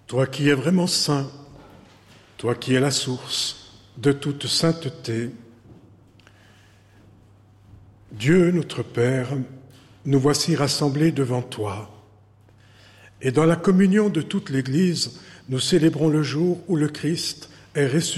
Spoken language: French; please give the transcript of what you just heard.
Toi qui es vraiment saint, toi qui es la source de toute sainteté, Dieu notre Père, nous voici rassemblés devant toi. Et dans la communion de toute l'Église, nous célébrons le jour où le Christ est ressuscité